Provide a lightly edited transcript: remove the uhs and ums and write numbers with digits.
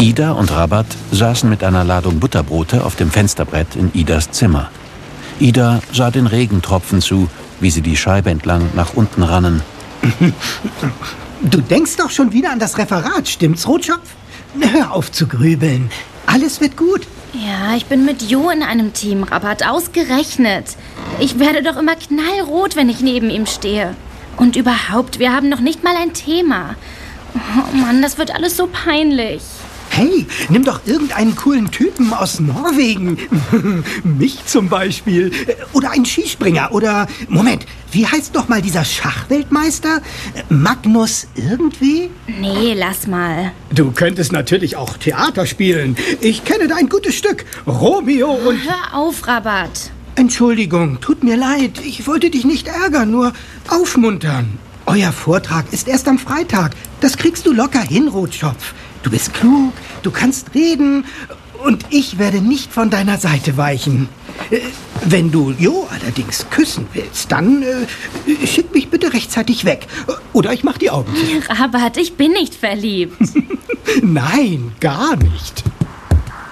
Ida und Rabat saßen mit einer Ladung Butterbrote auf dem Fensterbrett in Idas Zimmer. Ida sah den Regentropfen zu, wie sie die Scheibe entlang nach unten rannen. Du denkst doch schon wieder an das Referat, stimmt's, Rotschopf? Hör auf zu grübeln. Alles wird gut. Ja, ich bin mit Jo in einem Team, Rabat, ausgerechnet. Ich werde doch immer knallrot, wenn ich neben ihm stehe. Und überhaupt, wir haben noch nicht mal ein Thema. Oh Mann, das wird alles so peinlich. Hey, nimm doch irgendeinen coolen Typen aus Norwegen. Mich zum Beispiel. Oder einen Skispringer. Oder, Moment, wie heißt noch mal dieser Schachweltmeister? Magnus irgendwie? Nee, lass mal. Du könntest natürlich auch Theater spielen. Ich kenne da ein gutes Stück. Romeo und... Hör auf, Rabat. Entschuldigung, tut mir leid. Ich wollte dich nicht ärgern, nur aufmuntern. Euer Vortrag ist erst am Freitag. Das kriegst du locker hin, Rotschopf. Du bist klug, du kannst reden und ich werde nicht von deiner Seite weichen. Wenn du Jo allerdings küssen willst, dann schick mich bitte rechtzeitig weg. Oder ich mach die Augen zu. Rabat, ich bin nicht verliebt. Nein, gar nicht.